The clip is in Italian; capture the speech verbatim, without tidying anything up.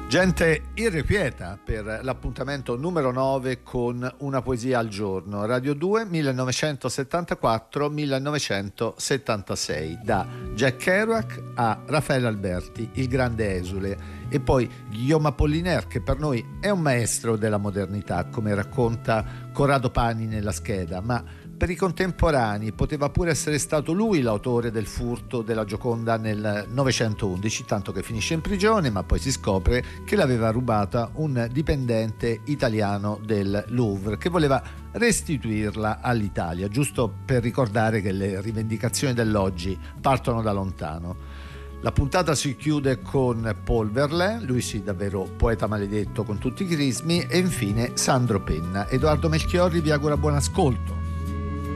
Gente irrequieta per l'appuntamento numero nove con Una poesia al giorno. Radio due millenovecentosettantaquattro millenovecentosettantasei, da Jack Kerouac a Raffaele Alberti, il grande esule, e poi Guillaume Apollinaire, che per noi è un maestro della modernità, come racconta Corrado Pani nella scheda, ma per i contemporanei poteva pure essere stato lui l'autore del furto della Gioconda nel novecentoundici, tanto che finisce in prigione, ma poi si scopre che l'aveva rubata un dipendente italiano del Louvre che voleva restituirla all'Italia, giusto per ricordare che le rivendicazioni dell'oggi partono da lontano. La puntata si chiude con Paul Verlaine, lui sì davvero poeta maledetto con tutti i crismi, e infine Sandro Penna. Edoardo Melchiorri vi augura buon ascolto.